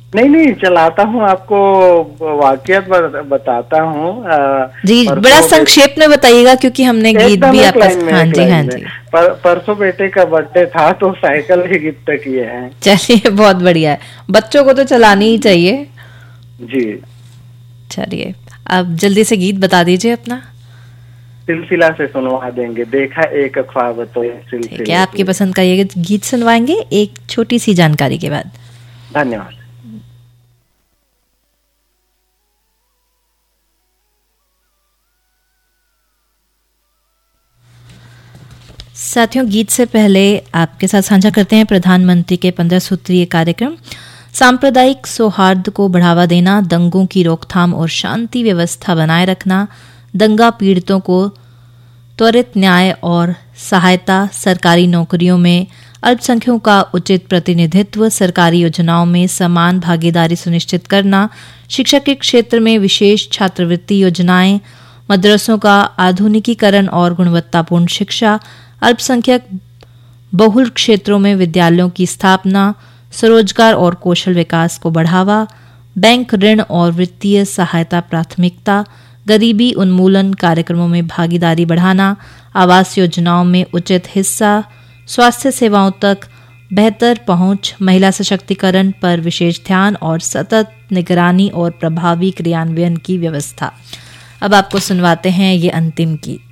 नहीं नहीं, चलाता हूँ, आपको वाकयात बताता हूँ। जी, बड़ा संक्षेप में बताइएगा क्योंकि हमने गीत भी आपका। हाँ जी, हाँ जी। परसों बेटे का बर्थडे था तो साइकिल ही गिफ्ट किए हैं। चलिए, बहुत बढ़िया है, बच्चों को तो चलानी ही चाहिए। जी चलिए, अब जल्दी से गीत बता दीजिए अपना। सिलसिला से सुनवा देंगे, देखा एक ख्वाब तो सिलसिले। ठीक है, आपकी पसंद का ये गीत सुनवाएंगे एक छोटी सी जानकारी के बाद। धन्यवाद। साथियों, गीत से पहले आपके साथ साझा करते हैं प्रधानमंत्री के 15 सूत्रीय कार्यक्रम। सांप्रदायिक सौहार्द को बढ़ावा देना, दंगों की रोकथाम और शांति व्यवस्था बनाए रखना, दंगा पीड़ितों को त्वरित न्याय और सहायता, सरकारी नौकरियों में अल्पसंख्यकों का उचित प्रतिनिधित्व, सरकारी योजनाओं में समान भागीदारी सुनिश्चित करना, शिक्षा के क्षेत्र में विशेष छात्रवृत्ति योजनाएं, मदरसों का आधुनिकीकरण और गुणवत्तापूर्ण शिक्षा, अल्पसंख्यक बहुल क्षेत्रों में विद्यालयों की स्थापना, स्वरोजगार और कौशल विकास को बढ़ावा, बैंक ऋण और वित्तीय सहायता प्राथमिकता, गरीबी उन्मूलन कार्यक्रमों में भागीदारी बढ़ाना, आवास योजनाओं में उचित हिस्सा, स्वास्थ्य सेवाओं तक बेहतर पहुंच, महिला सशक्तिकरण पर विशेष ध्यान और सतत निगरानी और प्रभावी क्रियान्वयन की व्यवस्था। अब आपको सुनवाते हैं ये अंतिम गीत।